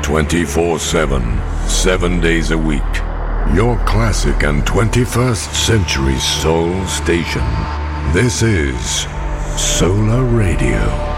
24/7, 7 days a week. Your classic and 21st century soul station. This is Solar Radio.